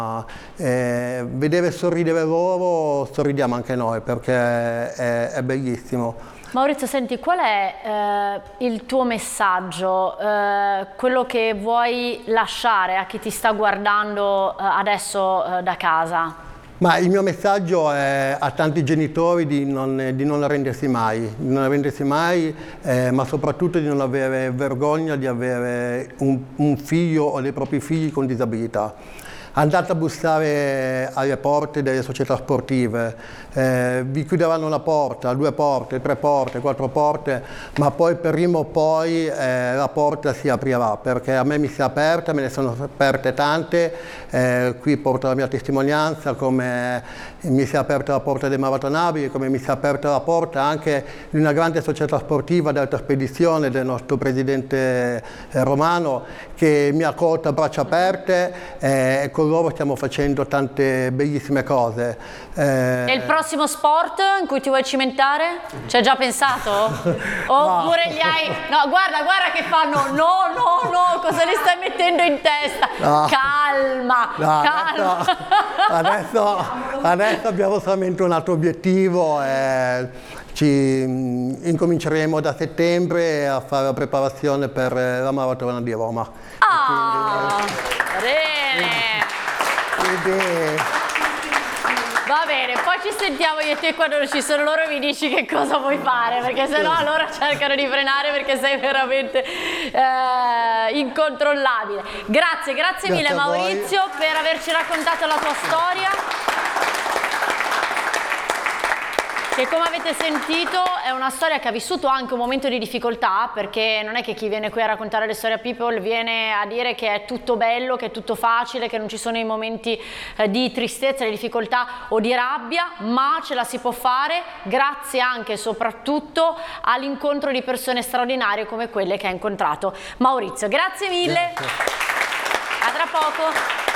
vedere sorridere loro, sorridiamo anche noi, perché è bellissimo. Maurizio, senti, qual è il tuo messaggio, quello che vuoi lasciare a chi ti sta guardando adesso da casa? Ma il mio messaggio è a tanti genitori di non arrendersi mai, ma soprattutto di non avere vergogna di avere un figlio o dei propri figli con disabilità. Andate a bussare alle porte delle società sportive, vi chiuderanno una porta, 2 porte, 3 porte, 4 porte, ma poi prima o poi la porta si aprirà, perché a me mi si è aperta, me ne sono aperte tante, qui porto la mia testimonianza, come mi si è aperta la porta dei maratonabili, come mi si è aperta la porta anche di una grande società sportiva d'alta spedizione del nostro presidente Romano, che mi ha accolto a braccia aperte, e con loro stiamo facendo tante bellissime cose. E il prossimo sport in cui ti vuoi cimentare? Ci hai già pensato? Oppure gli hai... No, guarda che fanno... No, cosa li stai mettendo in testa? No. Calma, calma. Adesso abbiamo solamente un altro obiettivo. Incominceremo da settembre a fare la preparazione per la maratona di Roma. Va bene, poi ci sentiamo io e te quando non ci sono loro e mi dici che cosa vuoi fare, perché sennò allora cercano di frenare, perché sei veramente incontrollabile. Grazie mille Maurizio per averci raccontato la tua storia, che come avete sentito è una storia che ha vissuto anche un momento di difficoltà, perché non è che chi viene qui a raccontare le storie a People viene a dire che è tutto bello, che è tutto facile, che non ci sono i momenti di tristezza, di difficoltà o di rabbia, ma ce la si può fare grazie anche e soprattutto all'incontro di persone straordinarie come quelle che ha incontrato Maurizio. Grazie mille, a tra poco.